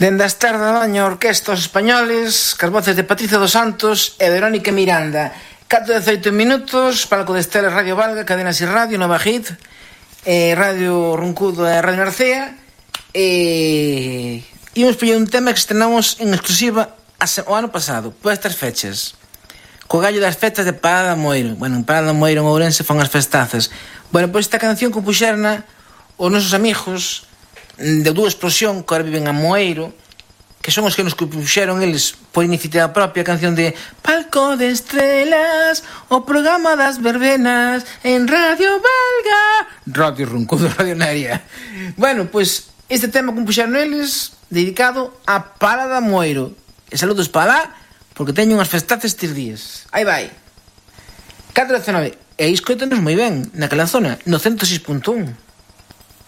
Dende as tardes da maña, orquesta Os Españoles, cas voces de Patricia dos Santos e Verónica Miranda. 4:18 minutos, palco de Estela, Radio Valga, Cadena Si Radio, Nova Hit, Radio Roncudo e Radio Narcea. Imos pillar un tema que estrenamos en exclusiva o ano pasado, por estas fechas. Co gallo das festas de Parada Moiro. Bueno, en Parada Moiro, en Ourense, fan as festazas. Bueno, pois esta canción compuxerna os nosos amigos de Dúa Explosión, que ahora viven a Moeiro, que son os que nos compuxeron eles por iniciativa propia a canción de Palco de Estrelas, o programa das verbenas en Radio Valga, Radio Roncudo, Radio Naria. Bueno, pois este tema compuxeron eles dedicado a Parada Moeiro. E saludos para lá, porque teño unhas festazas estes días. Aí vai. 4:19. E escoitanos moi ben, naquela zona, no 106.1.